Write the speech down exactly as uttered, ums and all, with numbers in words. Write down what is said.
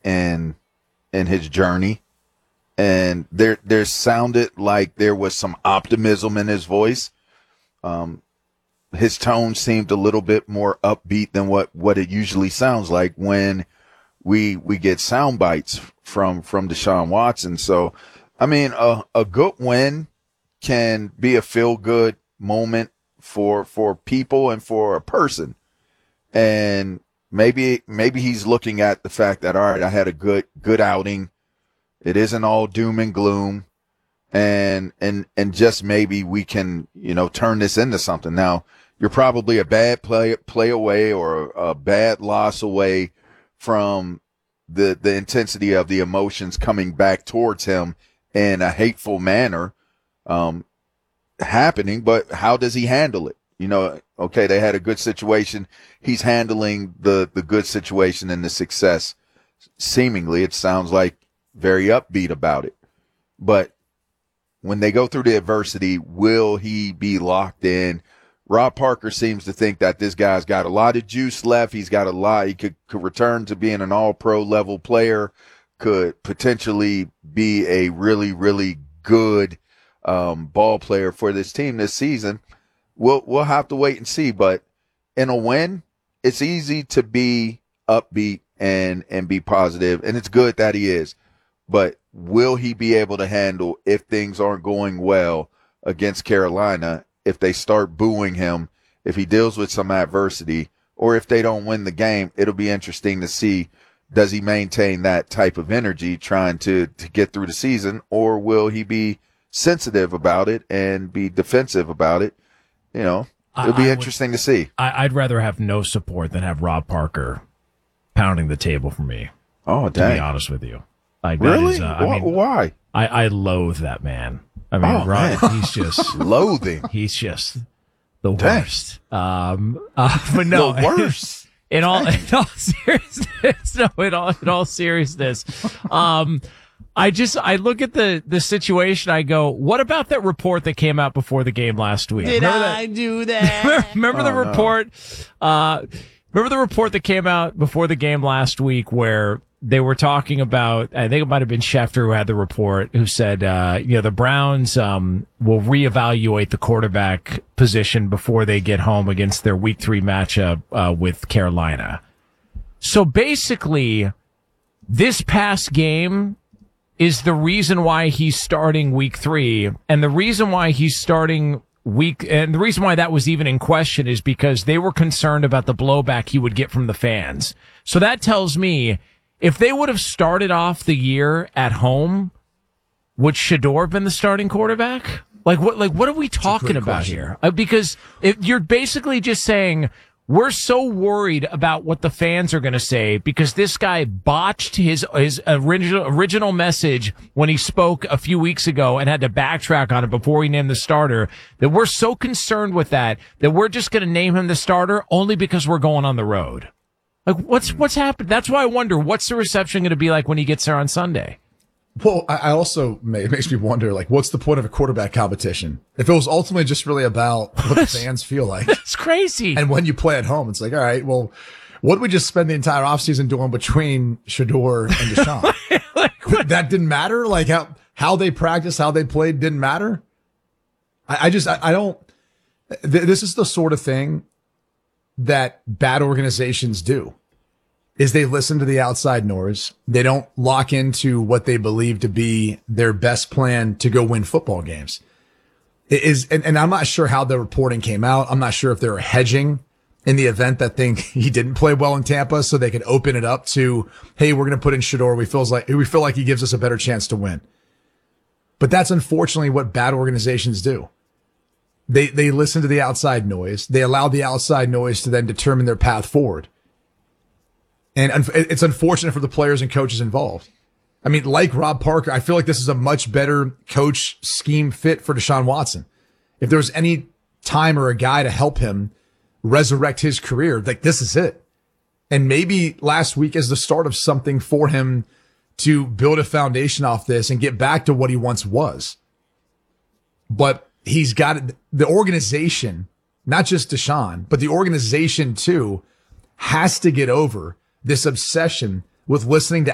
in in his journey, and there there sounded like there was some optimism in his voice. Um, his tone seemed a little bit more upbeat than what, what it usually sounds like when we we get sound bites from from Deshaun Watson. So, I mean, a, a good win can be a feel good moment for for people and for a person, and maybe maybe he's looking at the fact that, all right, I had a good good outing. It isn't all doom and gloom, and and and just maybe we can, you know, turn this into something. Now, you're probably a bad play play away or a bad loss away from the the intensity of the emotions coming back towards him in a hateful manner um, happening. But how does he handle it? You know, okay, they had a good situation. He's handling the, the good situation and the success. Seemingly, it sounds like very upbeat about it. But when they go through the adversity, will he be locked in? Rob Parker seems to think that this guy's got a lot of juice left. He's got a lot. He could, could return to being an all-pro level player, could potentially be a really, really good um, ball player for this team this season. We'll, we'll have to wait and see. But in a win, it's easy to be upbeat and, and be positive, and it's good that he is. But will he be able to handle if things aren't going well against Carolina? If they start booing him, if he deals with some adversity, or if they don't win the game, it'll be interesting to see, does he maintain that type of energy trying to, to get through the season, or will he be sensitive about it and be defensive about it? You know, it'll be I, I interesting would, to see. I, I'd rather have no support than have Rob Parker pounding the table for me. Oh, dang. To be honest with you. Like, really? Is, uh, I mean, why? I, I loathe that man. I mean, oh, Rob, he's just loathing. He's just the worst. Um, uh, but no, the worst. In all, in all seriousness, no, in all, in all seriousness, um, I just, I look at the, the situation. I go, what about that report that came out before the game last week? Did remember I that? do that? remember oh, the report? No. Uh, remember the report that came out before the game last week where they were talking about, I think it might have been Schefter who had the report, who said, uh, you know, the Browns um, will reevaluate the quarterback position before they get home against their week three matchup uh, with Carolina. So basically, this past game is the reason why he's starting week three, and the reason why he's starting week, and the reason why that was even in question is because they were concerned about the blowback he would get from the fans. So that tells me, if they would have started off the year at home, would Shedeur have been the starting quarterback? Like what? Like what are we talking about question. here? Uh, because if you're basically just saying we're so worried about what the fans are going to say because this guy botched his his original original message when he spoke a few weeks ago and had to backtrack on it before he named the starter. That we're so concerned with that that we're just going to name him the starter only because we're going on the road. Like, what's what's happened? That's why I wonder, what's the reception going to be like when he gets there on Sunday? Well, I also, it makes me wonder, like, what's the point of a quarterback competition? If it was ultimately just really about what the fans feel like. That's crazy. And when you play at home, it's like, all right, well, what did we just spend the entire offseason doing between Shedeur and Deshaun? like, that didn't matter? Like, how how they practiced, how they played didn't matter? I, I just, I, I don't, th- this is the sort of thing that bad organizations do, is they listen to the outside noise. They don't lock into what they believe to be their best plan to go win football games. It is, and, and I'm not sure how the reporting came out. I'm not sure if they were hedging in the event that thing he didn't play well in Tampa, so they could open it up to, hey, we're going to put in Shedeur. We feels like we feel like he gives us a better chance to win. But that's unfortunately what bad organizations do. They they listen to the outside noise. They allow the outside noise to then determine their path forward. And un- it's unfortunate for the players and coaches involved. I mean, like Rob Parker, I feel like this is a much better coach scheme fit for Deshaun Watson. If there was any time or a guy to help him resurrect his career, like this is it. And maybe last week is the start of something for him to build a foundation off this and get back to what he once was. But he's got the organization, not just Deshaun, but the organization too, has to get over this obsession with listening to